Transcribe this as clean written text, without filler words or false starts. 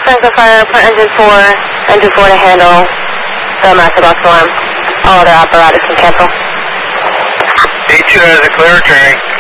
Franklin Fire, put engine 4 to handle the master box alarm. All other apparatus can cancel. D2 has a clear returning.